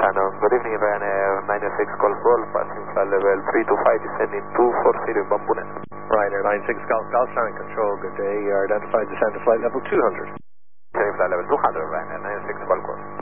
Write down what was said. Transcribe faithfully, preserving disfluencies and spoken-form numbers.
Shannon. Good evening, Ryanair nine six Golf Golf, passing flight level three two five, descending two four zero, Bamboo Net. Ryanair nine six Golf Golf, Shannon Control, good day. You are identified descend to flight level two hundred. Descending flight level two hundred, Ryanair nine six Golf Golf.